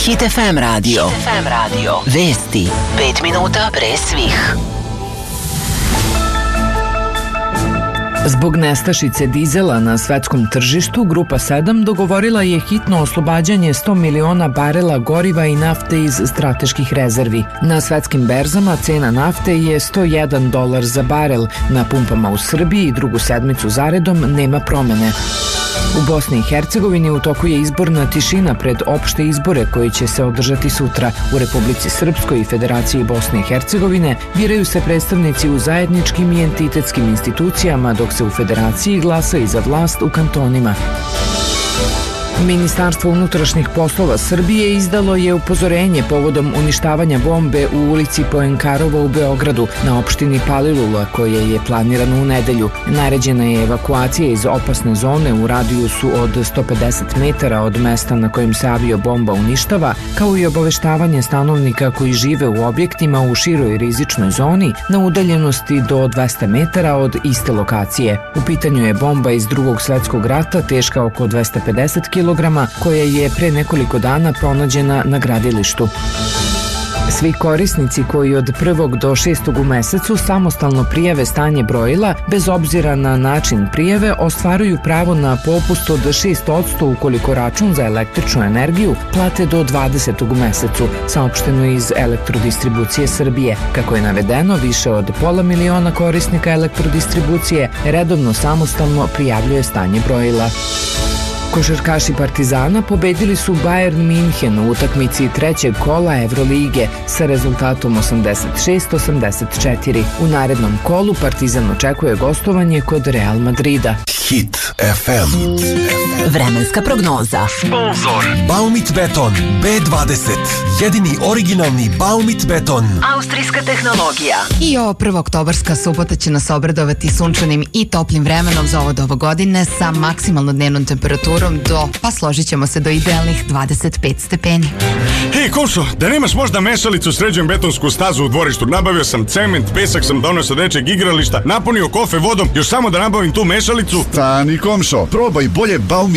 Hit FM radio. Vesti 5 minuta pre svih. Zbog nestašice dizela na svetskom tržištu, Grupa 7 dogovorila je hitno oslobađanje 100 miliona barela goriva i nafte iz strateških rezervi. Na svetskim berzama cena nafte je $101 za barel, na pumpama u Srbiji drugu sedmicu zaredom nema promene. U Bosni i Hercegovini u toku je izborna tišina pred opšte izbore koji će se održati sutra. U Republici Srpskoj i Federaciji Bosne i Hercegovine biraju se predstavnici u zajedničkim i entitetskim institucijama, dok se u Federaciji glasa i za vlast u kantonima. Ministarstvo unutrašnjih poslova Srbije izdalo je upozorenje povodom uništavanja bombe u ulici Poenkarova u Beogradu na opštini Palilula koja je planirana u nedelju. Naređena je evakuacija iz opasne zone u radijusu od 150 metara od mesta na kojem se aviobomba uništava, kao i obaveštavanje stanovnika koji žive u objektima u široj rizičnoj zoni na udaljenosti do 200 metara od iste lokacije. U pitanju je bomba iz Drugog svetskog rata teška oko 250 kg, koja je pre nekoliko dana pronađena na gradilištu. Svi korisnici koji od 1. do 6. u mesecu samostalno prijave stanje brojila, bez obzira na način prijave, ostvaruju pravo na popust od 6% ukoliko račun za električnu energiju plate do 20. u mesecu, saopšteno iz Elektrodistribucije Srbije. Kako je navedeno, više od 500.000 korisnika elektrodistribucije redovno samostalno prijavljuje stanje brojila. Košarkaši Partizana pobedili su Bayern Minhen u utakmici trećeg kola Evrolige sa rezultatom 86-84. U narednom kolu Partizan očekuje gostovanje kod Real Madrida. Hit FM. Vremenska prognoza. Sponzor Baumit Beton B20. Jedini originalni Baumit Beton. Austrijska tehnologija. I ovo 1. oktobarska subota će nas obradovati sunčanim i toplim vremenom za ovo doba godine sa maksimalnom dnevnom temperaturom pa složit ćemo se do idealnih 25 stepeni. Hej, komšo, da nemaš možda mešalicu, sređujem betonsku stazu u dvorištu. Nabavio sam cement, pesak sam donio sa dečeg igrališta, napunio kofe vodom, još samo da nabavim tu mešalicu. Stani, komšo, probaj bolje Baumit